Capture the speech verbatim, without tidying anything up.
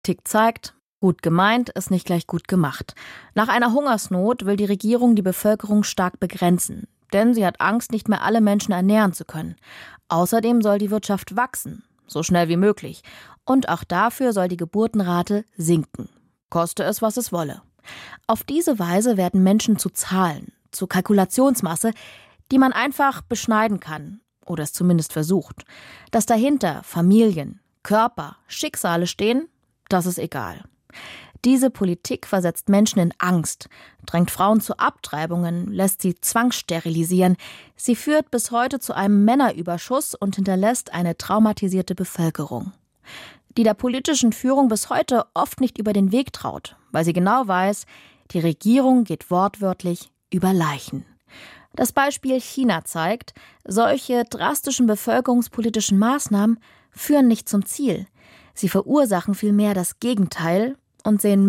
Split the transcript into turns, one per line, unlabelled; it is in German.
Tick zeigt, gut gemeint ist nicht gleich gut gemacht. Nach einer Hungersnot will die Regierung die Bevölkerung stark begrenzen, denn sie hat Angst, nicht mehr alle Menschen ernähren zu können. Außerdem soll die Wirtschaft wachsen, so schnell wie möglich. Und auch dafür soll die Geburtenrate sinken, koste es, was es wolle. Auf diese Weise werden Menschen zu Zahlen, zu Kalkulationsmasse, die man einfach beschneiden kann oder es zumindest versucht. Dass dahinter Familien, Körper, Schicksale stehen, das ist egal. Diese Politik versetzt Menschen in Angst, drängt Frauen zu Abtreibungen, lässt sie zwangssterilisieren. Sie führt bis heute zu einem Männerüberschuss und hinterlässt eine traumatisierte Bevölkerung, die der politischen Führung bis heute oft nicht über den Weg traut, weil sie genau weiß, die Regierung geht wortwörtlich über Leichen. Das Beispiel China zeigt, solche drastischen bevölkerungspolitischen Maßnahmen führen nicht zum Ziel. Sie verursachen vielmehr das Gegenteil und sehen